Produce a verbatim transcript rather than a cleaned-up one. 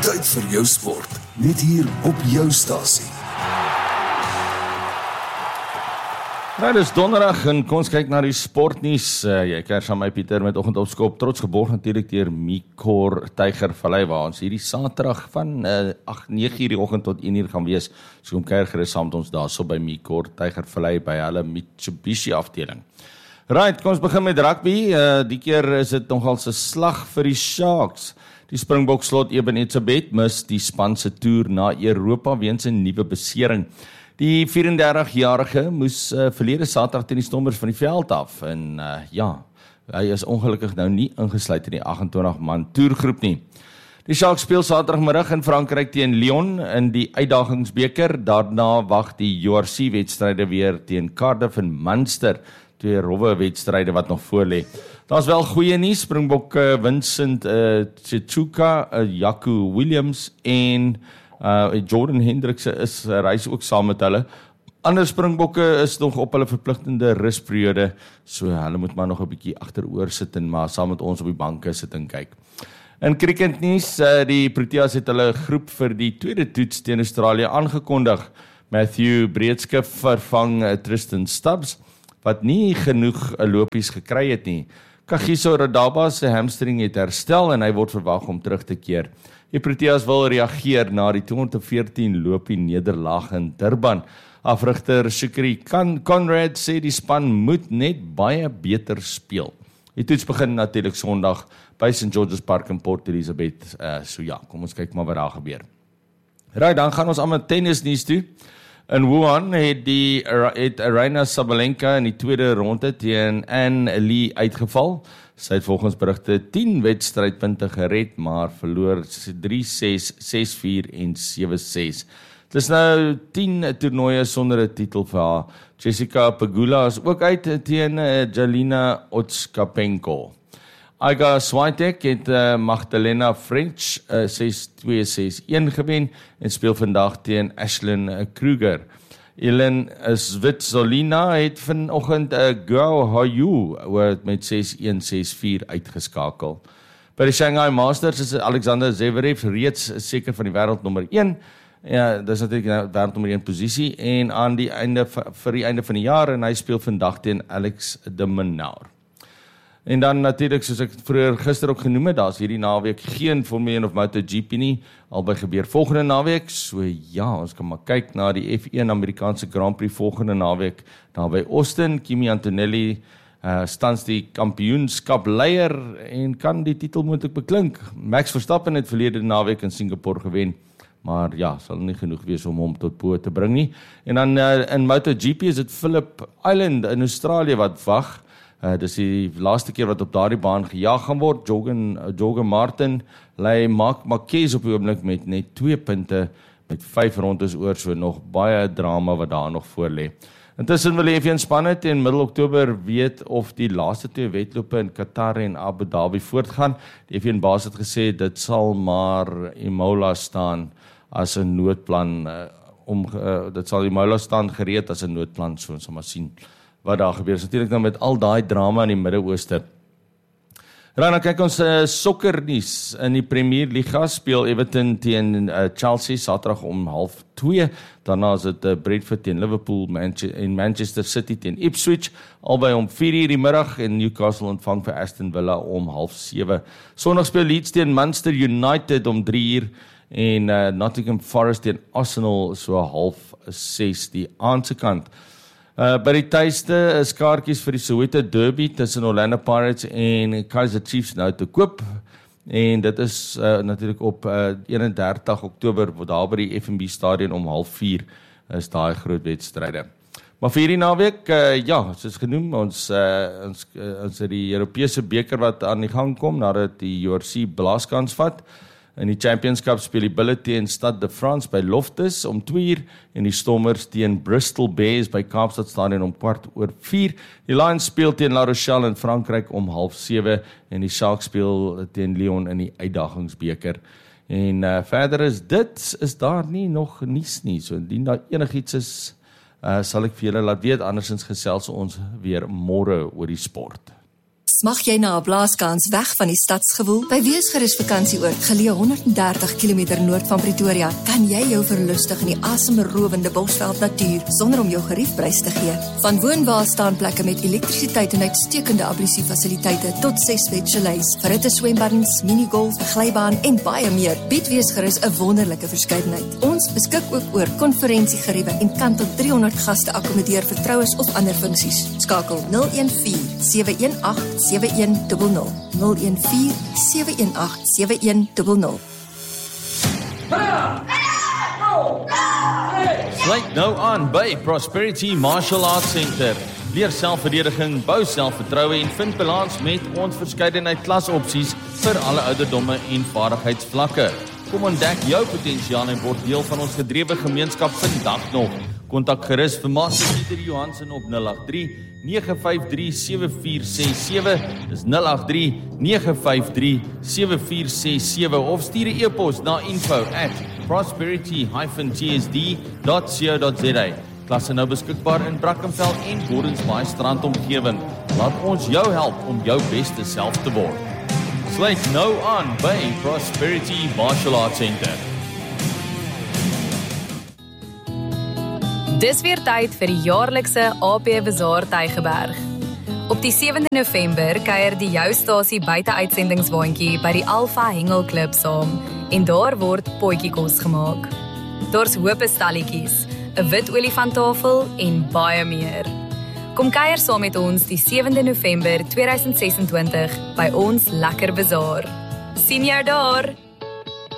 Tyd vir jou sport, net hier op jou stasie. Nou, dis donderdag en kom ons kyk na die sportnuus. Uh, jy kyk saam met my Pieter met oggendopskop, trots geborg natuurlik deur Mykor Tygervallei, waar ons hierdie Saterdag van uh, agt nege uur die oggend tot een uur gaan wees. So kom kyk gerus saam met ons daarso by Mykor Tygervallei by hulle Mitsubishi afdeling. Right, kom ons begin met rugby. Uh, die keer is dit nogal 'n slag vir die Sharks. Die Springbok slot Eben Etzebeth mis die span se toer na Europa weens 'n nuwe besering. Die vyf en dertig-jarige moes uh, verlede Saterdag teen die Stormers van die veld af en uh, ja, hy is ongelukkig nou nie ingesluit in die agt en twintig man toergroep nie. Die Sharks speel Saterdagmiddag in Frankryk teen Lyon in die uitdagingsbeker. Daarna wag die U R C wedstryde weer teen Cardiff en Munster, twee rowwe wedstryde wat nog voor lê. Daar's wel goeie nuus. Springbok uh, Vincent uh, Tshituka, uh, Jaco Williams en uh, Jordan Hendricks is uh, reis ook saam met hulle. Ander Springbokke is nog op hulle verpligtende rusperiode, so hulle moet maar nog 'n bietjie agteroor sit en maar saam met ons op die banke sit en kyk. In cricketnuus, uh, die Proteas het hulle groep vir die tweede toets teen Australië aangekondig. Matthew Breedskip vervang uh, Tristan Stubbs, wat nie genoeg lopies gekry het nie. Kagiso Radaba se hamstring het herstel en hy word verwag om terug te keer. Die Proteas wil reageer na die twee honderd veertien lopie nederlaag in Durban. Afrigter Shukri Conrad sê die span moet net baie beter speel. Die toets begin natuurlik Sondag by Saint George's Park in Port Elizabeth. Uh, so ja, kom ons kyk maar wat daar gebeur. Right, dan gaan ons aan met tennisnuus toe. In Wuhan het die het Aryna Sabalenka in die tweede ronde teen Anne Lee uitgeval. Sy het volgens berigte tien wedstrydpunte gered, maar verloor drie ses, ses vier en sewe ses. Dit is nou tien toernooie sonder 'n titel vir haar. Jessica Pegula is ook uit teen Jelena Ostapenko. Iga Swiatek het uh, Magdalena French uh, ses twee ses een gewen en speel vandag teen Ashlyn uh, Kruger. Ellen Svitolina het vanoggend 'n uh, Guo Huai met ses een ses vier uitgeskakel. By die Shanghai Masters is Alexander Zverev reeds seker van die wêreld nommer een. Ja, dit is natuurlik nou wêreld nommer een posisie en aan die einde vir die einde van die jaar en hy speel vandag teen Alex de Minaur. En dan natuurlik, soos ek vroeër gister ook genoem het, daar is hierdie naweek geen Formule een of MotoGP nie, albei gebeur volgende naweek, so ja, ons kan maar kyk na die F een Amerikaanse Grand Prix volgende naweek, daar by Austin. Kimi Antonelli uh, stans die kampioenskap leier en kan die titel moontlik beklink. Max Verstappen het verlede naweek in Singapore gewen, maar ja, sal nie genoeg wees om hom tot bo te bring nie. En dan uh, in MotoGP is dit Phillip Island in Australië wat wag. Uh, dis die laaste keer wat op daardie baan gejaag gaan word. Jorgen, uh, Jorgen Martin lei Marc Marquez op die oomblik met net twee punte met vyf rondes oor, so nog baie drama wat daar nog voor lê. Intussen wil die F een spanne teen middel Oktober weet of die laaste twee wedlope in Qatar en Abu Dhabi voortgaan. Die F een baas het gesê dit sal maar Imola staan as 'n noodplan uh, om uh, dit sal Imola staan gereed as 'n noodplan, so ons sal maar sien wat daar gebeur. Is natuurlik nou met al daai drama in die Midde-Ooste. Dan kyk ons uh, sokkernuus. In die Premier Liga speel Everton teen uh, Chelsea Saterdag om half twee. Daarna is dit uh, Brentford teen Liverpool Manche- en Manchester City teen Ipswich, albei om vier uur die middag en Newcastle ontvang vir Aston Villa om half sewe. Sondag speel Leeds teen Manchester United om drie uur en uh, Nottingham Forest teen Arsenal so half ses die aandse kant. Uh, by die tuiste is kaartjies vir die Soweto Derby tussen Orlando Pirates en Kaizer Chiefs nou te koop. En dit is uh, natuurlik op uh, eenendertig Oktober, daar by die F N B stadion om half vier is daai groot wedstryde. Maar vir hierdie naweek, uh, ja, soos genoem, ons, uh, ons, uh, ons het die Europese beker wat aan die gang kom, nadat die U R C blaaskans vat. In die Champions Cup speel die Bulle teen Stade de France by Loftus om twee uur en die Stormers teen Bristol Bears by Kaapstad Stadion om kwart oor vier. Die Lions speel teen La Rochelle in Frankryk om half sewe en die Sharks speel teen Lyon in die uitdagingsbeker. En uh, verder is dit, is daar nie nog nuus nie, so indien daar enigiets is, uh, sal ek vir julle laat weet, andersins gesels ons weer môre oor die sport. Smag jy na 'n blaaskans weg van die stadsgewoel? By Weesgerus vakansieoord, geleë honderd en dertig kilometer noord van Pretoria, kan jy jou verlustig in die asemrowende Bosveld natuur sonder om jou geriefprys te gee. Van woonwaarstaanplekke met elektrisiteit en uitstekende ablusiefasiliteite tot ses bed chalets, verhitte swembaddens, minigolf, 'n glybaan en baie meer, bied Weesgerus 'n wonderlike verskeidenheid. Ons beskik ook oor konferensiegeriewe en kan tot driehonderd gaste akkommodeer vir troues of ander funksies. Skakel nul een vier sewe een agt sewe een nul nul nul een vier sewe een agt sewe een nul nul. Sluit nou aan by Prosperity Martial Arts Center. Leer selfverdediging, bou selfvertroue en vind balans met ons verskeidenheid klasopsies vir alle ouderdomme en vaardigheidsvlakke. Kom ontdek jou potensiaal en word deel van ons gedrewe gemeenskap vandag nog. Kontak gerus vir Master Pieter Johansen op nul agt drie nege vyf drie sewe vier ses sewe, dis nul agt drie nege vyf drie sewe vier ses sewe of stuur 'n e-pos na info at prosperity dash t s d dot co dot z a. Klasse nou beskikbaar in Brackenfell en Gordons Bay strand omgewing. Laat ons jou help om jou beste self te word. Sluit nou aan by Prosperity Martial Arts Center. Dis weer tyd vir die jaarlikse A P Bazaar Tygerberg. Op die sewende November kuier die jou stasie buite uitsendingswaandjie by die Alpha Hengel Klub saam en daar word potjiekos gemaak. Daar's hoop stalletjies, 'n wit olifanttafel en baie meer. Kom kuier saam met ons die sewende November tweeduisend ses en twintig by ons lekker bazaar. Sien jou daar!